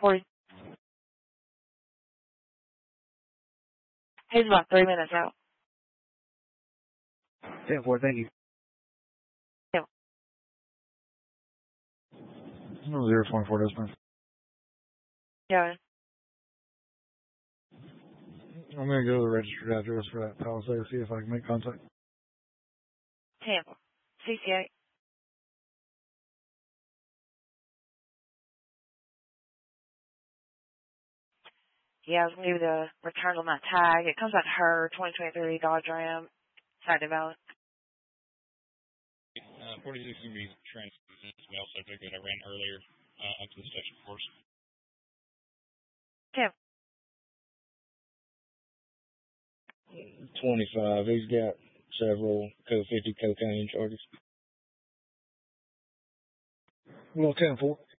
40. He's about 3 minutes out. 10-4, thank you. Yeah. 024, Desmond. Yeah. I'm going to go to the registered address for that Palisade, see if I can make contact. Tampa. CCA. Yeah, I was going to do the return on that tag. It comes out to her, 2023 Dodge Ram. Side valid. 46 is going to be transferred as well, subject that I ran earlier up to the station force. Tampa. 25. He's got several code 50 cocaine charges. Well, 10-4.